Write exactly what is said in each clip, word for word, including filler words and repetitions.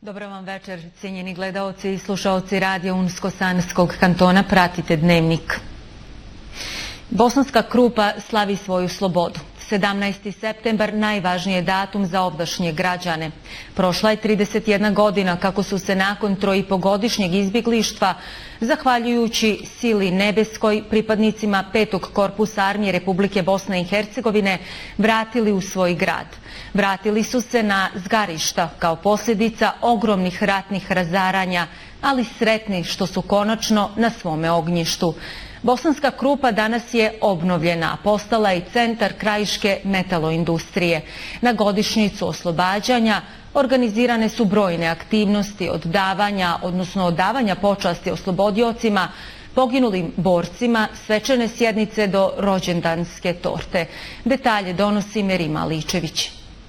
Dobro vam večer, cijenjeni gledaoci i slušaoci radija Unsko-Sanskog kantona, pratite Dnevnik. Bosanska Krupa slavi svoju slobodu. sedamnaesti septembar najvažniji je datum za ovdašnje građane. Prošla je trideset jedna godina kako su se nakon trojipogodišnjeg izbjeglištva, zahvaljujući sili nebeskoj, pripadnicima petog korpusa armije Republike Bosne i Hercegovine vratili u svoj grad. Vratili su se na zgarišta kao posljedica ogromnih ratnih razaranja, ali sretni što su konačno na svome ognjištu. Bosanska Krupa danas je obnovljena, postala je centar krajiške metaloindustrije. Na godišnjicu oslobađanja organizirane su brojne aktivnosti od davanja, odnosno odavanja počasti oslobodiocima, poginulim borcima, svečane sjednice do rođendanske torte. Detalje donosi Merima Ličević.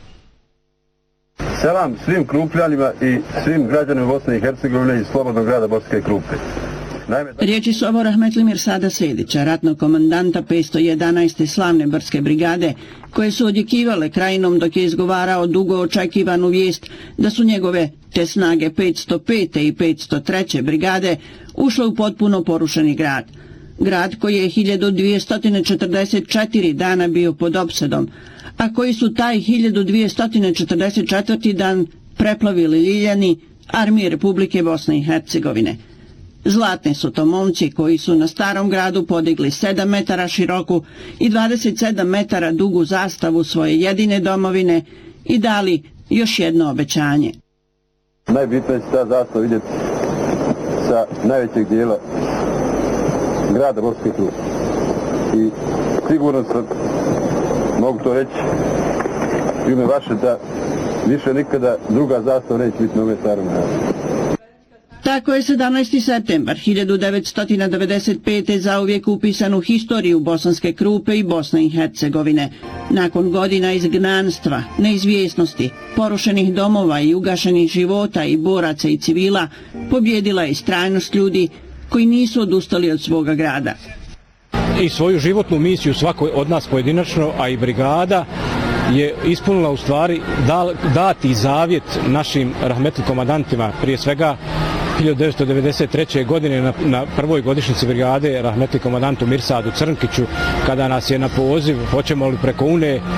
Selam svim Krupljanima i svim građanima Bosne i Hercegovine i slobodnog grada Bosanske Krupe. Riječi su ovo Rahmetli Mirsada Sedića, ratnog komandanta petsto jedanaeste slavne brdske brigade, koje su odjekivale krajinom dok je izgovarao dugo očekivanu vijest da su njegove te snage petsto pete i petsto treće brigade ušle u potpuno porušeni grad. Grad koji je hiljadu dvjesto četrdeset četiri dana bio pod opsedom, a koji su taj hiljadu dvjesto četrdeset četvrti dan preplavili Ljiljani armije Republike Bosne i Hercegovine. Zlatni su to momci koji su na starom gradu podigli sedam metara široku i dvadeset sedam metara dugu zastavu svoje jedine domovine i dali još jedno obećanje. Najbitnije će ta zastava vidjeti sa najvećeg dijela grada Bosanske Krupe. I sigurno sam, mogu to reći, u ime vaše, da više nikada druga zastava neće biti na ovom starom gradu. Tako je sedamnaesti septembar hiljadu devetsto devedeset pete zauvijek upisan u historiju Bosanske Krupe i Bosne i Hercegovine. Nakon godina izgnanstva, neizvjesnosti, porušenih domova i ugašenih života i boraca i civila, pobjedila je istrajnost ljudi koji nisu odustali od svoga grada. I svoju životnu misiju svakoj od nas pojedinačno, a i brigada, je ispunila u stvari dati zavjet našim rahmetli komandantima, prije svega hiljadu devetsto devedeset treće. godine na, na prvoj godišnjici brigade rahmetli komandantu Mirsadu Crnkiću, kada nas je na poziv hoćemo li preko UNE e,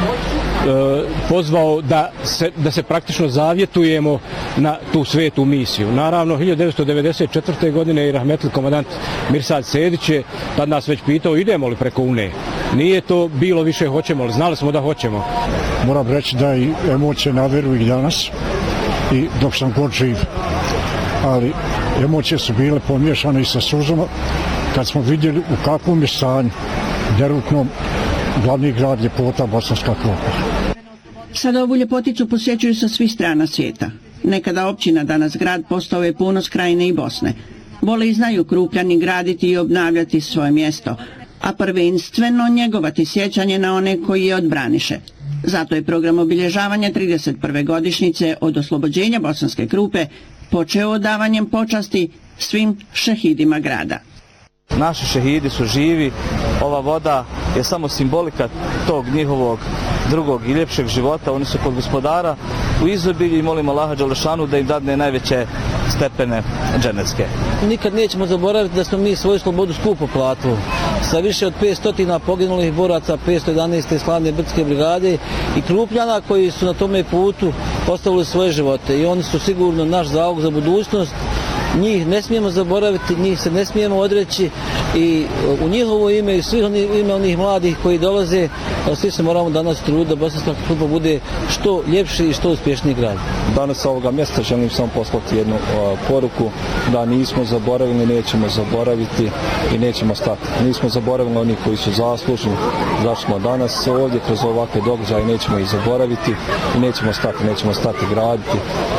pozvao da se, da se praktično zavjetujemo na tu svetu misiju. Naravno, hiljadu devetsto devedeset četvrte. godine i rahmetli komandant Mirsad Sedić je tad nas već pitao idemo li preko UNE. Nije to bilo više hoćemo li, znali smo da hoćemo. Moram reći da i emocije naveru i danas i dok sam god živ. Ali emocije su bile pomiješane i sa suzama kad smo vidjeli u kakvom je stanju derutnom glavni grad ljepota Bosanska Krupa. Sada ovu ljepoticu posjećuju sa svih strana svijeta. Nekada općina, danas grad, postao je ponos krajine i Bosne. Vole i znaju Krupljani graditi i obnavljati svoje mjesto, a prvenstveno njegovati sjećanje na one koji je odbraniše. Zato je program obilježavanja trideset prve godišnjice od oslobođenja Bosanske Krupe počeo odavanjem počasti svim šehidima grada. Naši šehidi su živi, ova voda je samo simbolika tog njihovog drugog i ljepšeg života. Oni su kod gospodara u izobilju i molimo Allaha Đelešanu da im dadne najveće stepene dženecke. Nikad nećemo zaboraviti da smo mi svoju slobodu skupo platili. Sa više od petsto poginulih boraca petsto jedanaeste slavne brdske brigade i Krupljana koji su na tome putu ostavili svoje živote. I oni su sigurno naš zalog za budućnost. Njih ne smijemo zaboraviti, njih se ne smijemo odreći i u njihovo ime i svih onih, ime onih mladih koji dolaze, svi se moramo danas truditi da Bosanska Krupa bude što ljepši i što uspješniji grad. Danas sa ovoga mjesta želim samo poslati jednu uh, poruku da nismo zaboravili, nećemo zaboraviti i nećemo stati. Nismo zaboravili oni koji su zaslužni, zašto smo danas ovdje kroz ovakve događaje, nećemo ih zaboraviti i nećemo stati, nećemo stati graditi